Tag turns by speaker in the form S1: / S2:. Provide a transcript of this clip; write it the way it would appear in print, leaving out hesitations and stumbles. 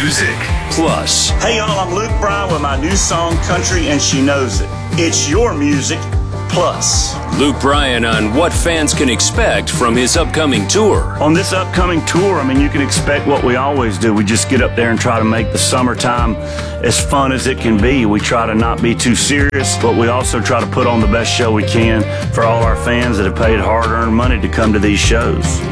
S1: Music Plus.
S2: Hey y'all, I'm Luke Bryan with my new song, Country and She Knows It. It's your music plus.
S1: Luke Bryan on what fans can expect from his upcoming tour.
S2: On this upcoming tour, you can expect what we always do. We just get up there and try to make the summertime as fun as it can be. We try to not be too serious, but we also try to put on the best show we can for all our fans that have paid hard-earned money to come to these shows.